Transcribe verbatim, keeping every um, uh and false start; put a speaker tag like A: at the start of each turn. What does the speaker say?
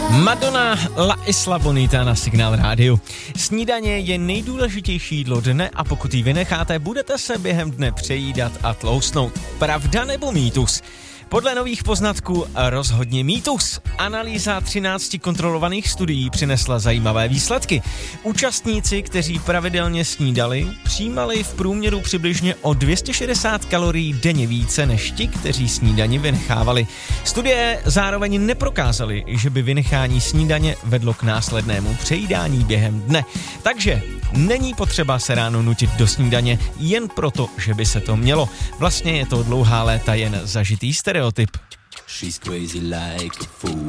A: Madonna La Isla Bonita na Signál rádiu. Snídaně je nejdůležitější jídlo dne a pokud ji vynecháte, budete se během dne přejídat a tloustnout. Pravda nebo mýtus? Podle nových poznatků rozhodně mýtus. Analýza třinácti kontrolovaných studií přinesla zajímavé výsledky. Účastníci, kteří pravidelně snídali, přijímali v průměru přibližně o dvě stě šedesát kalorií denně více než ti, kteří snídani vynechávali. Studie zároveň neprokázaly, že by vynechání snídaně vedlo k následnému přejídání během dne. Takže není potřeba se ráno nutit do snídaně jen proto, že by se to mělo. Vlastně je to dlouhá léta jen zažitý stereotyp.
B: She's crazy like a fool.